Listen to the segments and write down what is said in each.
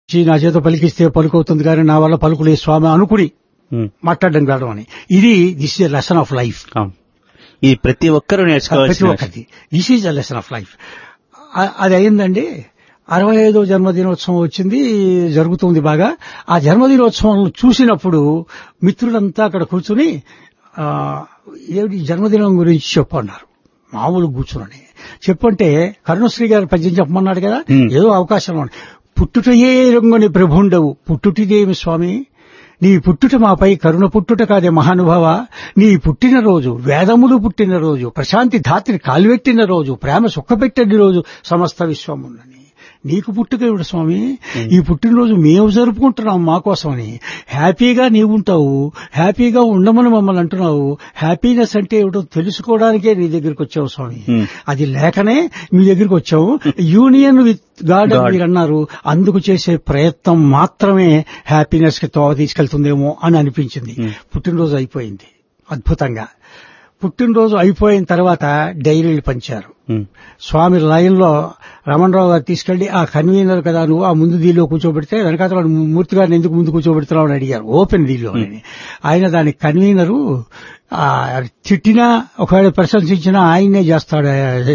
నా చేత పలికిస్తే పలుకవుతుంది కానీ నా వల్ల పలుకులే స్వామి అనుకుని మాట్లాడడం కాదు అని. This is a lesson of life. ఇది ప్రతి ఒక్కరూ నేర్చుకోవాలి. ప్రతి ఒక్కటి this is a lesson of life. అది అయిందండి. 65వ జన్మదినోత్సవం వచ్చింది, జరుగుతుంది బాగా. ఆ జన్మదినోత్సవం చూసినప్పుడు మిత్రులంతా అక్కడ కూర్చుని ఏమిటి జన్మదినం గురించి చెప్పన్నారు. మామూలు కూర్చుని చెప్పంటే కరుణశ్రీ గారు పద్యం చెప్పమన్నాడు కదా, ఏదో అవకాశం. పుట్టుటయే రంగుని ప్రభుండవు పుట్టుటిదేమి స్వామి, నీ పుట్టుట మాపై కరుణ పుట్టుట కాదే మహానుభావ, నీ పుట్టినరోజు వేదములు పుట్టినరోజు, ప్రశాంతి ధాత్రి కాలువెట్టిన రోజు, ప్రేమ సుఖపెట్టని రోజు, సమస్త విశ్వమున్నని నీకు పుట్టుకేవిడు స్వామి, ఈ పుట్టినరోజు మేము జరుపుకుంటున్నాం మా కోసమని. హ్యాపీగా నీవుంటావు, హ్యాపీగా ఉండమని మమ్మల్ని అంటున్నావు. హ్యాపీనెస్ అంటే ఏమిటో తెలుసుకోవడానికే నీ దగ్గరికి వచ్చావు స్వామి. అది లేకనే మీ దగ్గరికి వచ్చావు. యూనియన్ విత్ గాడ్ అని మీరు అన్నారు. అందుకు చేసే ప్రయత్నం మాత్రమే హ్యాపీనెస్ కి తోవ తీసుకెళ్తుందేమో అని అనిపించింది. పుట్టినరోజు అయిపోయింది అద్భుతంగా. పుట్టినరోజు అయిపోయిన తర్వాత డైరీలు పంచారు. స్వామి లైన్లో రమణరావు గారు తీసుకెళ్లి ఆ కన్వీనర్ కదా నువ్వు, ఆ ముందు దీనిలో కూర్చోబెడితే వెనకాల మూర్తి గారిని ఎందుకు ముందు కూర్చోబెడుతున్నావు అని అడిగారు. ఓపెన్ దీనిలో ఆయన దాని కన్వీనరు తిట్టినా ఒకవేళ ప్రశంసించినా ఆయనే చేస్తాడు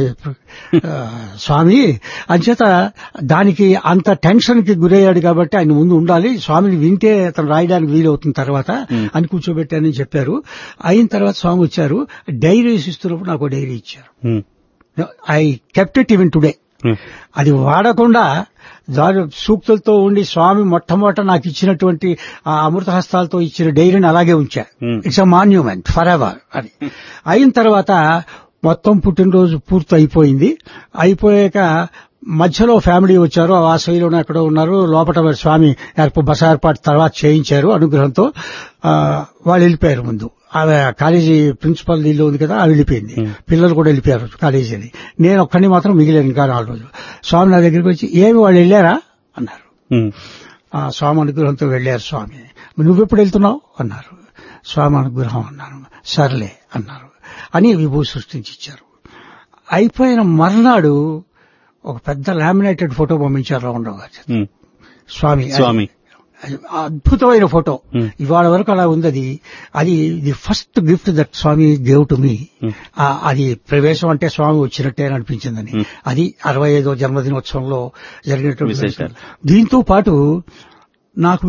స్వామి. అంచేత దానికి అంత టెన్షన్ కి గురయ్యాడు కాబట్టి ఆయన ముందు ఉండాలి, స్వామిని వింటే అతను రాయడానికి వీలవుతుంది తర్వాత అని కూర్చోబెట్టానని చెప్పారు. అయిన తర్వాత స్వామి వచ్చారు, డైరీస్ ఇస్తున్నప్పుడు నాకు డైరీ ఇచ్చారు. I kept it even today. అది వాడకుండా సూక్తులతో ఉండి స్వామి మొట్టమొదట నాకు ఇచ్చినటువంటి ఆ అమృత హస్తాలతో ఇచ్చిన డైరీని అలాగే ఉంచా. It's a monument for ever అని. అయిన తర్వాత మొత్తం పుట్టినరోజు పూర్తి అయిపోయింది. అయిపోయాక మధ్యలో ఫ్యామిలీ వచ్చారు, ఆ శైలిలోనే ఎక్కడో ఉన్నారు. లోపల స్వామి బస ఏర్పాటు తర్వాత చేయించారు అనుగ్రహంతో. వాళ్ళు వెళ్ళిపోయారు. ముందు ఆమె కాలేజీ ప్రిన్సిపల్ దీనిలో ఉంది కదా, వెళ్ళిపోయింది. పిల్లలు కూడా వెళ్ళిపోయారు కాలేజీని. నేను ఒక్కడిని మాత్రం మిగిలేను ఇంకా 4 రోజులు. స్వామి నా దగ్గరికి వచ్చి ఏమి వాళ్ళు వెళ్ళారా అన్నారు. స్వామి అనుగ్రహంతో వెళ్ళారు స్వామి. నువ్వెప్పుడు వెళ్తున్నావు అన్నారు. స్వామి అనుగ్రహం అన్నాను. సర్లే అన్నారు అని విభూతి సృష్టించిచ్చారు. అయిపోయిన మర్నాడు ఒక పెద్ద లామినేటెడ్ ఫోటో పంపించారు రామరావు గారు. స్వామి అద్భుతమైన ఫోటో. ఇవాళ వరకు అలా ఉంది. అది the first gift that Swamy gave to me. అది ప్రవేశం అంటే స్వామి వచ్చినట్టే అనిపించిందని. అది 65వ జన్మదినోత్సవంలో జరిగినటువంటి. దీంతో పాటు నాకు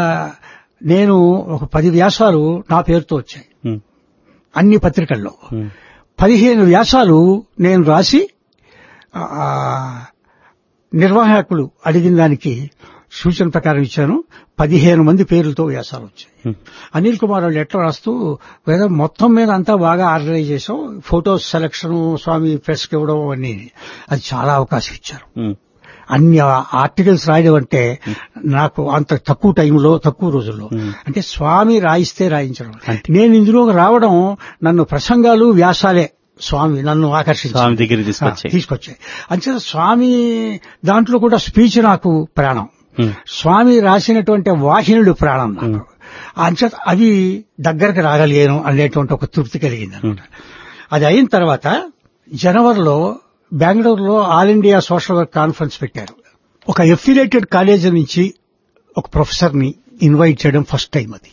నేను ఒక 10 వ్యాసాలు నా పేరుతో వచ్చాయి అన్ని పత్రికల్లో. 15 వ్యాసాలు నేను రాసి నిర్వాహకులు అడిగిన దానికి సూచన ప్రకారం ఇచ్చాను. 15 మంది పేర్లతో వ్యాసాలు వచ్చాయి. అనిల్ కుమార్ వాళ్ళు ఎట్లా రాస్తూ మొత్తం మీద అంతా బాగా ఆర్గనైజ్ చేసాం. ఫోటోస్ సెలక్షన్ స్వామి ప్రెస్కి ఇవ్వడం అన్ని, అది చాలా అవకాశం ఇచ్చారు. అన్ని ఆర్టికల్స్ రాయడం అంటే నాకు అంత తక్కువ టైంలో తక్కువ రోజుల్లో అంటే స్వామి రాయిస్తే రాయించడం. నేను ఇందులో రావడం నన్ను ప్రసంగాలు వ్యాసాలే స్వామి నన్ను ఆకర్షించి తీసుకొచ్చాయి. అంచేత స్వామి దాంట్లో కూడా స్పీచ్ నాకు ప్రాణం. స్వామి రాసినటువంటి వాహినుడు ప్రాణం నాకు. అంచేత అవి దగ్గరకు రాగలిగాను అనేటువంటి ఒక తృప్తి కలిగింది అనమాట. అది అయిన తర్వాత జనవరిలో బెంగళూరులో all India social work conference పెట్టారు. ఒక ఎఫిలియేటెడ్ కాలేజీ నుంచి ఒక ప్రొఫెసర్ ని ఇన్వైట్ చేయడం ఫస్ట్ టైం అది.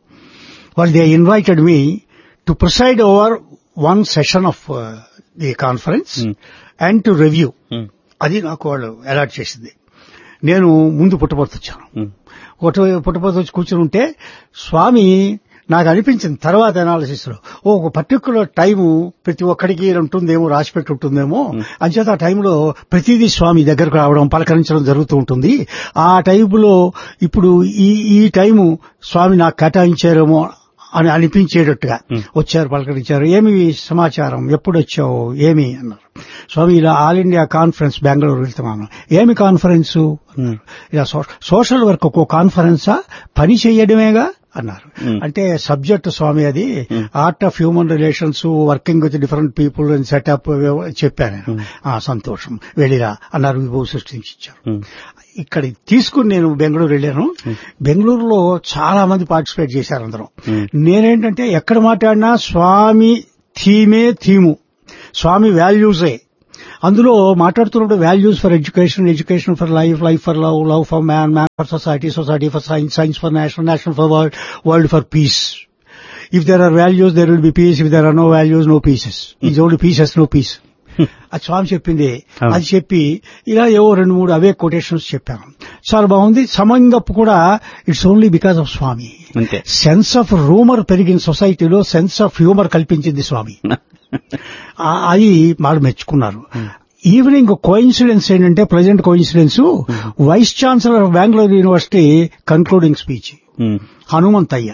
వాళ్ళు they invited me to preside over one session of the conference and to review. అది నాకు వాళ్ళు అలాట్ చేసింది. నేను ముందు పుట్టపర్తి వచ్చాను. పుట్టపర్తి వచ్చి కూర్చుని ఉంటే స్వామి నాకు అనిపించింది తర్వాత అనాలిసిస్ లో ఒక పర్టికులర్ టైము ప్రతి ఒక్కడికి ఉంటుందేమో, రాసిపెట్టి ఉంటుందేమో. అంచేత ఆ టైంలో ప్రతిదీ స్వామి దగ్గరకు రావడం పలకరించడం జరుగుతూ ఉంటుంది. ఆ టైంలో ఇప్పుడు ఈ టైము స్వామి నాకు కేటాయించారేమో అని అనిపించేటట్టుగా వచ్చారు, పలకరించారు. ఏమి సమాచారం, ఎప్పుడు వచ్చావు, ఏమి అన్నారు. స్వామి ఇలా ఆల్ ఇండియా కాన్ఫరెన్స్ బెంగళూరు వెళ్తున్నాను. ఏమి కాన్ఫరెన్సు అన్నారు. ఇలా సోషల్ వర్క్ ఒక్కో కాన్ఫరెన్సా, పని చెయ్యడమేగా అన్నారు. అంటే సబ్జెక్ట్ స్వామి అది art of human relations, working with different people and setup చెప్పాను నేను. సంతోషం, వెళ్ళిరా అన్నారు. విభూతి సృష్టించారు. ఇక్కడ తీసుకుని నేను బెంగళూరు వెళ్ళాను. బెంగళూరులో చాలా మంది పార్టిసిపేట్ చేశారు అందరూ. నేనేంటంటే ఎక్కడ మాట్లాడినా స్వామి థీమే థీము, స్వామి వాల్యూసే. అందులో మాట్లాడుతున్నప్పుడు values for education, education for life, life for love, love for man, man for society, society for science, science for nation, nation for world, world for piece. If there are values, there will be peace. If there are no values, no pieces. It's only pieces, no peace. అది స్వామి చెప్పింది. అది చెప్పి ఇలా ఏవో 2-3 అవే quotations చెప్పాను. చాలా బాగుంది. సమంగప్ కూడా it's only because of Swamy. Sense of rumour పెరిగిన సొసైటీలో సెన్స్ ఆఫ్ హ్యూమర్ కల్పించింది స్వామి. అది వాళ్ళు మెచ్చుకున్నారు. ఈవినింగ్ కోఇన్సిడెన్స్ ఏంటంటే, present coincidence, vice chancellor of Bengaluru university concluding speech Hanumanthaiah,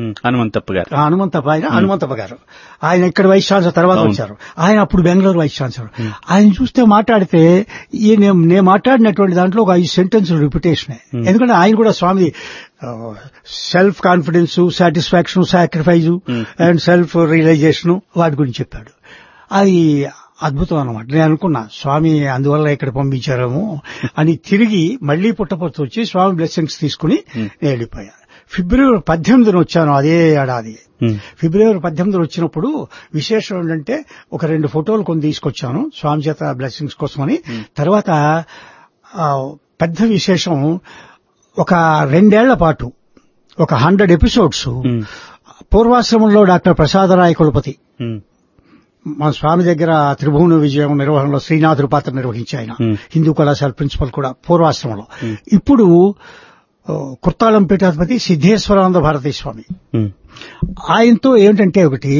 Hanumanthappa గారు. ఆయన ఇక్కడ వైస్ ఛాన్సలర్ తర్వాత వచ్చారు. ఆయన అప్పుడు బెంగళూరు వైస్ ఛాన్సలర్. ఆయన చూస్తే మాట్లాడితే నేను మాట్లాడినటువంటి దాంట్లో ఒక 5 సెంటెన్సులు రిపిటేషన్. ఎందుకంటే ఆయన కూడా స్వామి self confidence, satisfaction, sacrifice and self realisation వాటి గురించి చెప్పాడు. అది అద్భుతం అన్నమాట. నేను అనుకున్నా స్వామి అందువల్ల ఇక్కడ పంపించారేమో అని. తిరిగి మళ్లీ పుట్టపర్తి వచ్చి స్వామి బ్లెస్సింగ్స్ తీసుకుని నేను వెళ్ళిపోయాను. ఫిబ్రవరి 18 వచ్చాను అదే ఏడాది. ఫిబ్రవరి 18 వచ్చినప్పుడు విశేషం ఏంటంటే, ఒక 2 ఫోటోలు కొని తీసుకొచ్చాను స్వామి చేత బ్లెస్సింగ్స్ కోసమని. తర్వాత పెద్ద విశేషం, ఒక 2 ఏళ్ల పాటు ఒక 100 ఎపిసోడ్స్ పూర్వాశ్రమంలో డాక్టర్ ప్రసాదరాయ కులపతి మన స్వామి దగ్గర త్రిభువన విజయం నిర్వహణలో శ్రీనాథుడి పాత్ర నిర్వహించి ఆయన హిందూ కళాశాల ప్రిన్సిపల్ కూడా పూర్వాశ్రమంలో. ఇప్పుడు కుర్తాళం పీఠాధిపతి సిద్ధేశ్వరానంద భారతీ స్వామి. ఆయనతో ఏమిటంటే, ఒకటి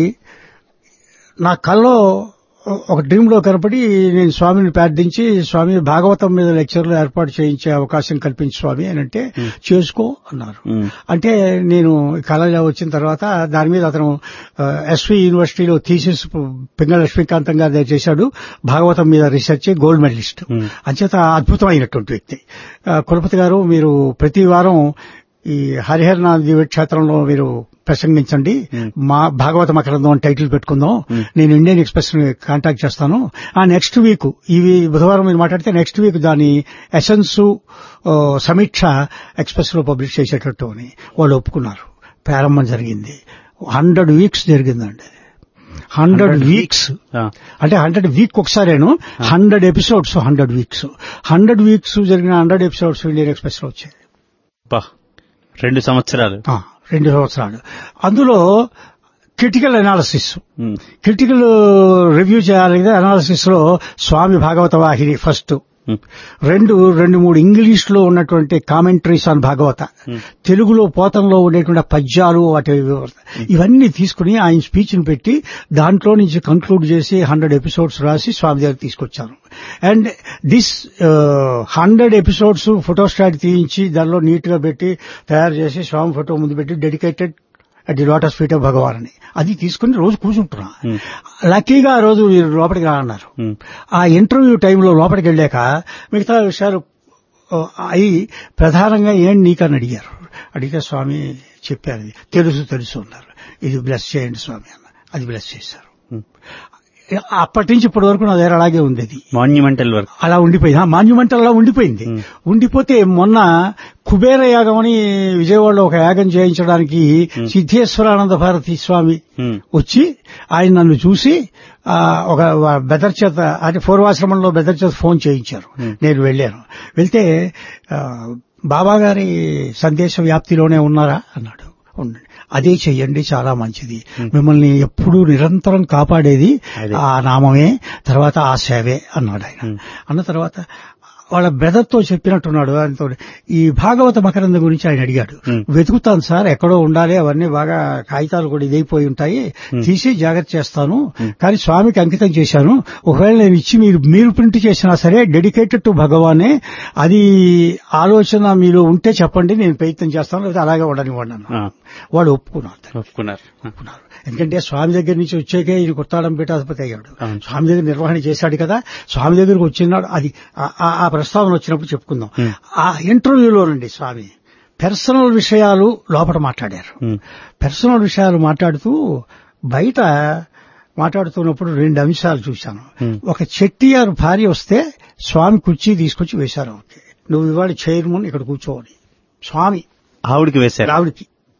నా కల్లో ఒక డ్రీమ్ లో కనపడి నేను స్వామిని ప్రార్థించి, స్వామి భాగవతం మీద లెక్చర్లు ఏర్పాటు చేయించే అవకాశం కల్పించి స్వామి అని అంటే, చేసుకో అన్నారు. అంటే నేను కళలో వచ్చిన తర్వాత దాని మీద అతను ఎస్వి యూనివర్సిటీలో థీసిస్ పింగళ లక్ష్మీకాంతం గారు చేశాడు. భాగవతం మీద రీసెర్చ్, గోల్డ్ మెడలిస్ట్. అంచేత అద్భుతమైనటువంటి వ్యక్తి. కులపతి గారు, మీరు ప్రతి వారం ఈ హరిహరనాథ దివ్యక్షేత్రంలో మీరు ప్రసంగించండి, మా భాగవత మకరందం అని టైటిల్ పెట్టుకుందాం, నేను ఇండియన్ ఎక్స్ప్రెస్ ని కాంటాక్ట్ చేస్తాను. నెక్స్ట్ వీక్, ఇవి బుధవారం మీరు మాట్లాడితే నెక్స్ట్ వీక్ దాని ఎసెన్స్ సమీక్ష ఎక్స్ప్రెస్ లో పబ్లిష్ చేసేటట్టు అని వాళ్ళు ఒప్పుకున్నారు. ప్రారంభం జరిగింది. 100 వీక్స్ జరిగిందండి. 100 వీక్స్ అంటే 100 వీక్ ఒకసారేను, 100 ఎపిసోడ్స్, 100 వీక్స్. 100 వీక్స్ జరిగిన 100 ఎపిసోడ్స్ ఇండియన్ ఎక్స్ప్రెస్ లో వచ్చాయి. 2 సంవత్సరాలు. 2 సంవత్సరాలు. అందులో క్రిటికల్ అనాలిసిస్, క్రిటికల్ రివ్యూ చేయాలి కదా. అనాలిసిస్ లో స్వామి భాగవత వాహిని ఫస్ట్, 2-3 ఇంగ్లీష్ లో ఉన్నటువంటి కామెంటరీస్ ఆన్ భాగవత, తెలుగులో పోతంలో ఉండేటువంటి పద్యాలు, వాటి ఇవన్నీ తీసుకుని ఆయన స్పీచ్ ని పెట్టి దాంట్లో నుంచి కంక్లూడ్ చేసి 100 ఎపిసోడ్స్ రాసి స్వామి దగ్గర తీసుకొచ్చాను. అండ్ దిస్ 100 ఎపిసోడ్స్ ఫోటోస్టాట్ తీయించి దానిలో నీట్ గా పెట్టి తయారు చేసి స్వామి ఫోటో ముందు పెట్టి dedicated at the lotus feet of భగవాన్ అని అది తీసుకుని రోజు కూర్చుంటున్నా. లక్కీగా ఆ రోజు మీరు లోపలికి రా అన్నారు. ఆ ఇంటర్వ్యూ టైంలో లోపలికి వెళ్ళాక మిగతా విషయాలు అయి ప్రధానంగా ఏం నీకని అడిగారు. అడిగితే స్వామి చెప్పారు, తెలుసు అన్నారు. ఇది బ్లెస్ చేయండి స్వామి అన్న. అది బ్లెస్ చేశారు. అప్పటి నుంచి ఇప్పటి వరకు నా దగ్గర అలాగే ఉంది. అది మాన్యుమెంటల్ వర్క్ అలా ఉండిపోయింది. మాన్యుమెంటల్ అలా ఉండిపోయింది. ఉండిపోతే మొన్న కుబేర యాగం అని విజయవాడలో ఒక యాగం చేయించడానికి సిద్ధేశ్వరానంద భారతీ స్వామి వచ్చి ఆయన నన్ను చూసి ఒక బెదర్ చేత, అంటే పూర్వాశ్రమంలో బెదర్ చేత ఫోన్ చేయించారు. నేను వెళ్ళాను. వెళ్తే బాబా గారి సందేశ వ్యాప్తిలోనే ఉన్నారా అన్నాడు. ఉండండి, అదే చెయ్యండి, చాలా మంచిది. మిమ్మల్ని ఎప్పుడూ నిరంతరం కాపాడేది ఆ నామమే, తర్వాత ఆ సేవే అన్నాడు ఆయన. అన్న తర్వాత వాళ్ళ బ్రదర్తో చెప్పినట్టున్నాడు. ఆయనతో ఈ భాగవత మకరంద గురించి ఆయన అడిగాడు. వెతుకుతాను సార్, ఎక్కడో ఉండాలి, అవన్నీ బాగా కాగితాలు కూడా ఇదైపోయి ఉంటాయి, తీసి జాగ్రత్త చేస్తాను, కానీ స్వామికి అంకితం చేశాను. ఒకవేళ నేను ఇచ్చి మీరు ప్రింట్ చేసినా సరే డెడికేటెడ్ టు భగవానే, అది ఆలోచన మీలో ఉంటే చెప్పండి, నేను ప్రయత్నం చేస్తాను, లేదా అలాగే ఉండనివ్వండి అన్న. వాడు ఒప్పుకున్నారు. ఎందుకంటే స్వామి దగ్గర నుంచి వచ్చాకే ఈయన కుర్తాళం పీఠాధిపతి అయ్యాడు. స్వామి దగ్గర నిర్వహణ చేశాడు కదా. స్వామి దగ్గరకు వచ్చినాడు. అది ఆ ప్రస్తావన వచ్చినప్పుడు చెప్పుకుందాం. ఆ ఇంటర్వ్యూలోనండి స్వామి పర్సనల్ విషయాలు లోపల మాట్లాడారు. పర్సనల్ విషయాలు మాట్లాడుతూ బయట మాట్లాడుతున్నప్పుడు 2 అంశాలు చూశాను. ఒక చెట్టియారు భార్య వస్తే స్వామి కుర్చీ తీసుకొచ్చి వేశారు. నువ్వు ఇవాళ చైర్మన్, ఇక్కడ కూర్చోవాలి స్వామి ఆవిడికి వేశారు. ఆవిడికి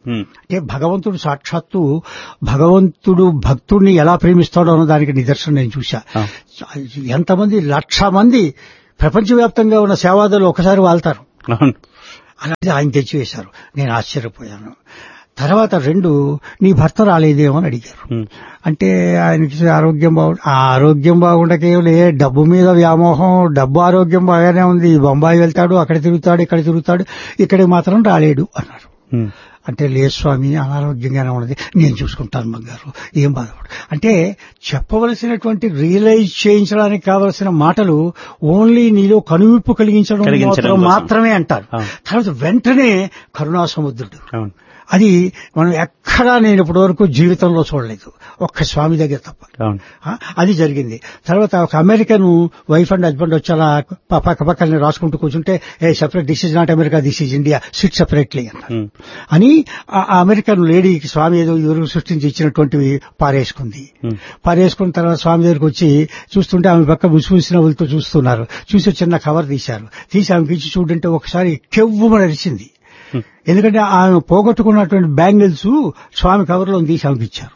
అంటే భగవంతుడు సాక్షాత్తు భగవంతుడు భక్తుడిని ఎలా ప్రేమిస్తాడో అన్న దానికి నిదర్శనం నేను చూశా. ఎంతమంది 1,00,000 మంది ప్రపంచవ్యాప్తంగా ఉన్న సేవాదాలు ఒకసారి వాళ్తారు. అలాగే ఆయన తెచ్చివేశారు. నేను ఆశ్చర్యపోయాను. తర్వాత 2 నీ భర్త రాలేదేమో అని అడిగారు. అంటే ఆయనకి ఆరోగ్యం బాగుండకే డబ్బు మీద వ్యామోహం, డబ్బు ఆరోగ్యం బాగానే ఉంది, బొంబాయి వెళ్తాడు, అక్కడ తిరుగుతాడు, ఇక్కడ తిరుగుతాడు, ఇక్కడికి మాత్రం రాలేడు అన్నారు. అంటే లేదు స్వామి, అనారోగ్యంగానే ఉన్నది, నేను చూసుకుంటాను బంగారు, ఏం బాధపడు. అంటే చెప్పవలసినటువంటి రియలైజ్ చేయించడానికి కావలసిన మాటలు ఓన్లీ నీలో కనువిప్పు కలిగించడం మాత్రమే అంటారు. తర్వాత వెంటనే కరుణా సముద్రుడు. అది మనం ఎక్కడా నేను ఇప్పటి వరకు జీవితంలో చూడలేదు, ఒక్క స్వామి దగ్గర తప్ప. అది జరిగింది. తర్వాత ఒక అమెరికన్ వైఫ్ అండ్ హస్బెండ్ వచ్చేలా పక్కపక్కనే రాసుకుంటూ కూర్చుంటే, a separate, this is not America, this is India, SIT separately అన్నారు. అని ఆ అమెరికన్ లేడీకి స్వామి ఏదో ఎవరు సృష్టించి ఇచ్చినటువంటివి పారేసుకున్న తర్వాత స్వామి దగ్గరికి వచ్చి చూస్తుంటే ఆమె పక్క ముసిముసి నవ్వులతో చూస్తున్నారు. చూసి చిన్న కవర్ తీసి ఆమెకి ఇచ్చి చూడంటే ఒకసారి కెవ్వుమని అరిచింది. ఎందుకంటే ఆమె పోగొట్టుకున్నటువంటి బ్యాంగిల్స్ స్వామి కవర్లో తీసి ఆమెకి ఇచ్చారు.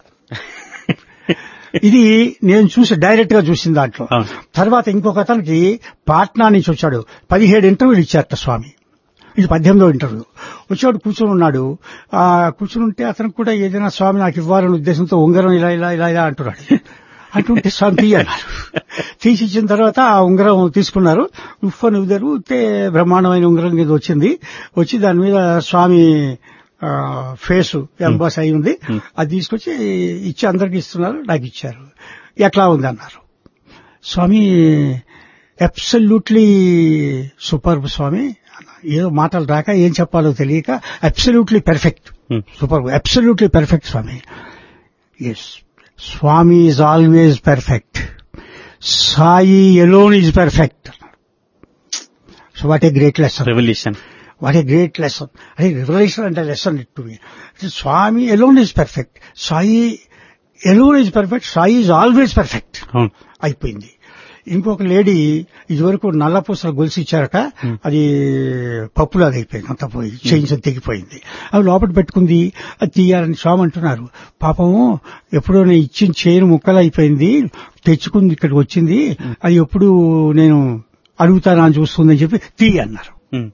ఇది నేను డైరెక్ట్ గా చూసిన దాంట్లో. తర్వాత ఇంకొక అతనికి పాట్నా నుంచి వచ్చాడు, 17 ఇంటర్వ్యూలు ఇచ్చారట స్వామి. ఇది 18వ ఇంటర్వ్యూ. వచ్చాడు, కూర్చొని ఉన్నాడు. కూర్చుని ఉంటే అతనికి కూడా ఏదైనా స్వామి నాకు ఇవ్వాలనే ఉద్దేశంతో ఉంగరం ఇలా అంటున్నాడు. అంటుంటే స్వామి తీయన్నారు. తీసి ఇచ్చిన తర్వాత ఆ ఉంగరం తీసుకున్నారు. ఉఫ్ఫని ఉదరు బ్రహ్మాండమైన ఉంగరం మీద వచ్చి దాని మీద స్వామి ఫేస్ ఎంబాస్ అయి ఉంది. అది తీసుకొచ్చి ఇచ్చి అందరికి ఇస్తున్నారు. నాకు ఇచ్చారు. ఎట్లా ఉంది అన్నారు. స్వామి అబ్సల్యూట్లీ సూపర్ స్వామి. ఏదో మాటలు రాక ఏం చెప్పాలో తెలియక absolutely perfect, super, absolutely perfect Swamy. Yes, Swami is always perfect. Sai alone is perfect. So what a great lesson. Revelation. What a great lesson. Revelation and a lesson to me. Swami alone is perfect. Sai alone is perfect. Sai is always perfect. అయిపోయింది. ఇంకొక lady ఇదివరకు నల్లపూసల గొలుసు ఇచ్చారట, అది పప్పులాగా అయిపోయింది, అంతా పోయి chains తెగిపోయింది. అవి లోపల పెట్టుకుంది. అది తీయాలని స్వామి అంటున్నారు. పాపము ఎప్పుడో నేను ఇచ్చిన చైన్ ముక్కలు అయిపోయింది, తెచ్చుకుంది, ఇక్కడికి వచ్చింది, అది ఎప్పుడు నేను అడుగుతానా అని చూస్తుందని చెప్పి తీయన్నారు.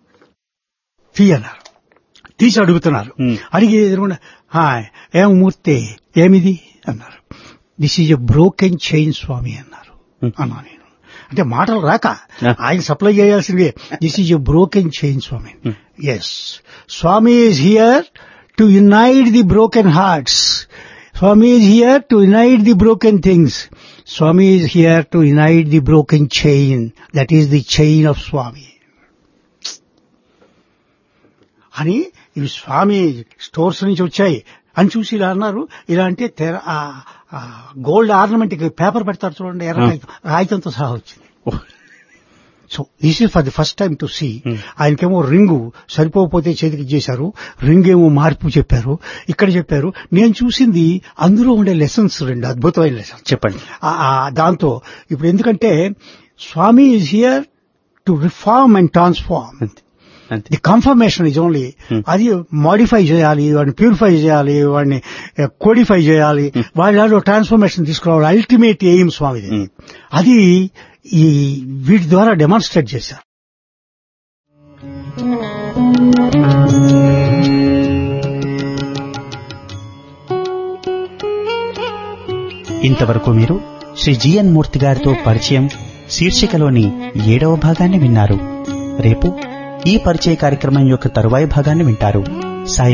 తీసి అడుగుతున్నారు. అడిగి ఎదురుకుండా, ఏం మూర్తి, ఏమిది అన్నారు. This is a broken chain స్వామి అన్నారు. అన్నా నేను, అంటే మాటలు రాక ఆయన సప్లై చేయాల్సిందే. This is a broken chain Swamy. Yes, Swamy is here to unite the broken hearts. Swamy is here to unite the broken things. Swamy is here to unite the broken chain. That is the chain of స్వామి అని ఇవి స్వామి stores నుంచి వచ్చాయి అని చూసి ఇలా అన్నారు. ఇలా అంటే గోల్డ్ ఆర్నమెంట్ పేపర్ పెడతారు చూడండి, ఎర్ర రాయితంతో సహా వచ్చింది. So this is for the first time to see. ఆయనకేమో రింగు సరిపోకపోతే చేతికి ఇచ్చేశారు, రింగ్ ఏమో మార్పు చెప్పారు, ఇక్కడ చెప్పారు. నేను చూసింది అందులో ఉండే లెసన్స్, 2 అద్భుతమైన లెసన్స్ చెప్పండి. దాంతో ఇప్పుడు ఎందుకంటే స్వామి is here to reform and transform. The confirmation is only, అది మాడిఫై చేయాలి, వాడిని ప్యూరిఫై చేయాలి, వాడిని కోడిఫై చేయాలి, వాళ్ళలో ట్రాన్స్ఫర్మేషన్ తీసుకురావాలి. అల్టిమేట్ ఎయిమ్ స్వామిది. అది ఈ వీటి ద్వారా డెమాన్స్ట్రేట్ చేశారు. ఇంతవరకు మీరు శ్రీ జిఎన్ మూర్తి గారితో పరిచయం శీర్షికలోని 7వ భాగాన్ని విన్నారు. రేపు ఈ పరిచయ కార్యక్రమం యొక్క తరువాయి భాగాన్ని వింటారు. సాయి